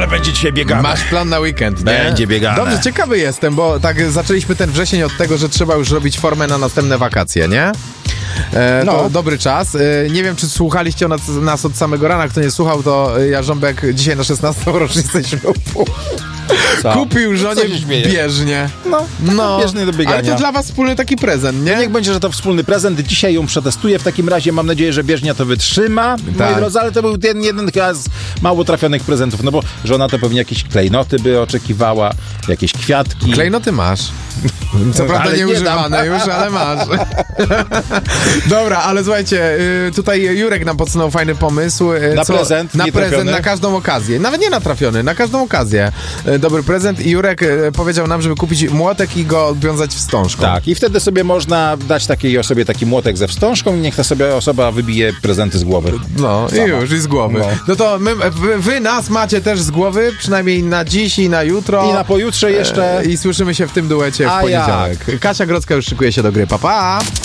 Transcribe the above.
będzie dzisiaj biegane. Masz plan na weekend, nie? Będzie biegane. Dobrze, ciekawy jestem, bo tak zaczęliśmy ten wrzesień od tego, że trzeba już robić formę na następne wakacje, nie? To dobry czas. Nie wiem, czy słuchaliście nas od samego rana. Kto nie słuchał, to Jarząbek dzisiaj na 16. rocznicę ślubu kupił żonie bieżnię. No. Bieżnie do biegania. Ale to dla was wspólny taki prezent, nie? Niech będzie, że to wspólny prezent. Dzisiaj ją przetestuję. W takim razie mam nadzieję, że bieżnia to wytrzyma. Tak. Moi drodzy, ale to był jeden z mało trafionych prezentów, no bo żona to pewnie jakieś klejnoty by oczekiwała, jakieś kwiatki. Klejnoty masz. Co prawda nie używane już, ale masz. Dobra, ale słuchajcie, tutaj Jurek nam podsunął fajny pomysł. Na prezent, na nietrafiony. prezent, na każdą okazję. Nawet nie natrafiony, na każdą okazję. Dobry prezent i Jurek powiedział nam, żeby kupić młotek i go odwiązać wstążką. Tak, i wtedy sobie można dać takiej osobie taki młotek ze wstążką i niech ta sobie osoba wybije prezenty z głowy. No i z głowy. No to wy nas macie też z głowy, przynajmniej na dziś i na jutro. I na pojutrze jeszcze. I słyszymy się w tym duecie w poniedziałek. Kasia Grodzka już szykuje się do gry. Pa, pa!